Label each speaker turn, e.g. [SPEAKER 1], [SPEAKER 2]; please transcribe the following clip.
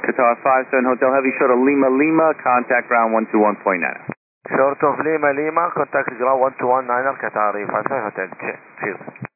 [SPEAKER 1] Qatar 57 Hotel Heavy, short of Lima Lima, contact ground 121.9.
[SPEAKER 2] Short of Lima Lima, contact ground 121.9 Qatar 57 Hotel. Cheers.